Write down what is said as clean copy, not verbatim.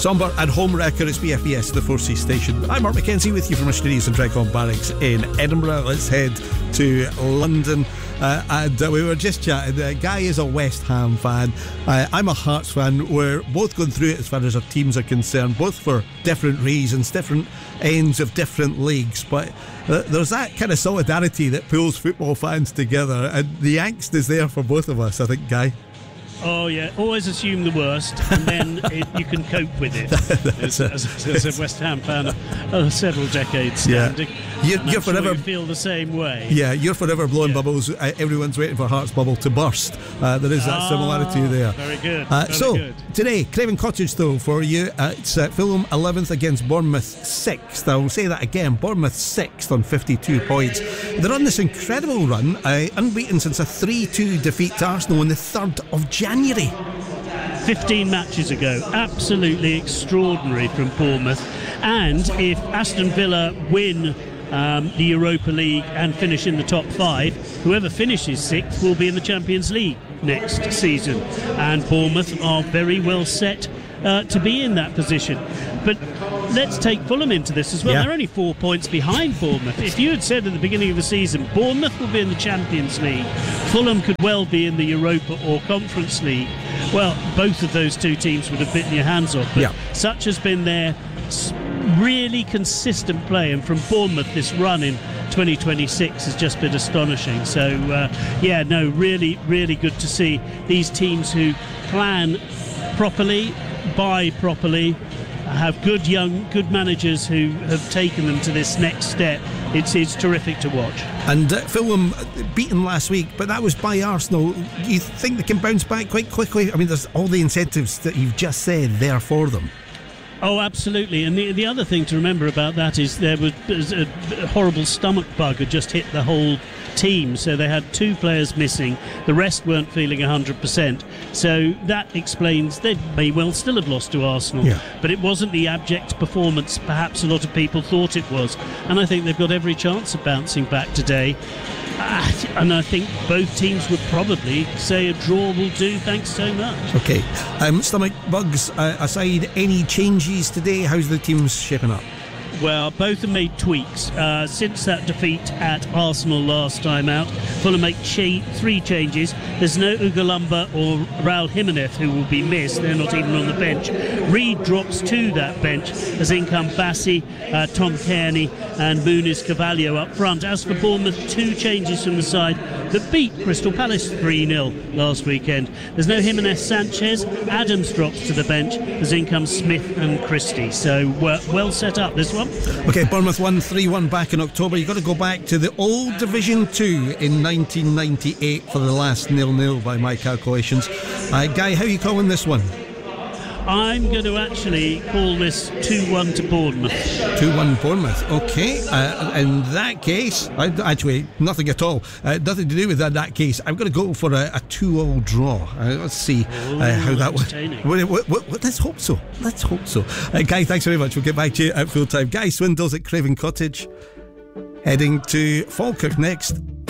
Somber and home wrecker. It's BFBS, the 4C station. I'm Mark McKenzie with you from our studios in Dragcon Barracks in Edinburgh. Let's head to London. We were just chatting. Guy is a West Ham fan. I'm a Hearts fan. We're both going through it as far as our teams are concerned, both for different reasons, different ends of different leagues. But there's that kind of solidarity that pulls football fans together, and the angst is there for both of us, I think, Guy. Oh yeah, always assume the worst, and then you can cope with it. as a West Ham fan of several decades standing, you're forever feel the same way. Yeah, you're forever blowing bubbles. Everyone's waiting for Hearts' bubble to burst. There is that similarity there. Very good. Good. Today, Craven Cottage though for you. It's Fulham 11th against Bournemouth 6th. I'll say that again. Bournemouth 6th on 52 points. They're on this incredible run, unbeaten since a 3-2 defeat to Arsenal on the 3rd of January. 15 matches ago. Absolutely extraordinary from Bournemouth. And if Aston Villa win the Europa League and finish in the top 5, whoever finishes 6th will be in the Champions League next season. And Bournemouth are very well set to be in that position. But let's take Fulham into this as well. They're only 4 points behind Bournemouth. If you had said at the beginning of the season Bournemouth will be in the Champions League, Fulham could well be in the Europa or Conference League, well, both of those two teams would have bitten your hands off. But such has been their really consistent play, and from Bournemouth this run in 2026 has just been astonishing. So really, really good to see these teams who plan properly, buy properly, have good managers who have taken them to this next step. It's terrific to watch. And Fulham beaten last week, but that was by Arsenal. Do you think they can bounce back quite quickly? I mean, there's all the incentives that you've just said there for them. Oh, absolutely. And the other thing to remember about that is there was a horrible stomach bug had just hit the whole team, so they had 2 players missing. The rest weren't feeling 100%. So that explains they may well still have lost to Arsenal. But it wasn't the abject performance perhaps a lot of people thought it was. And I think they've got every chance of bouncing back today. And I think both teams would probably say a draw will do. Thanks so much. Okay. Stomach bugs aside, any changes today? How's the teams shaping up? Well, both have made tweaks since that defeat at Arsenal last time out. Fulham make 3 changes. There's no Ugalumba or Raul Jimenez who will be missed. They're not even on the bench. Reed drops to that bench as in come Bassi, Tom Kearney and Muniz Carvalho up front. As for Bournemouth, 2 changes from the side that beat Crystal Palace 3-0 last weekend. There's no Jimenez Sanchez. Adams drops to the bench as in come Smith and Christie. So well set up, this one. Okay, Bournemouth won 3-1 back in October. You've got to go back to the old Division 2 in 1998 for the last 0-0 by my calculations. Guy, how are you calling this one? I'm going to actually call this 2-1 to Bournemouth. 2-1 Bournemouth, okay. In that case, actually, nothing at all. Nothing to do with that in that case. I'm going to go for a 2-2 draw. Let's see how that was. Let's hope so. Guy, thanks very much. We'll get back to you at full time. Guy Swindells at Craven Cottage. Heading to Falkirk next.